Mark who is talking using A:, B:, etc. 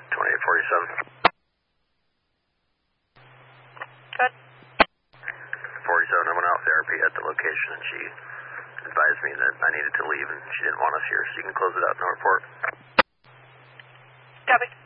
A: 2847.
B: Good.
A: 47, I went out with the RP at the location and she advised me that I needed to leave and she didn't want us here, so you can close it out, no report.
B: Copy.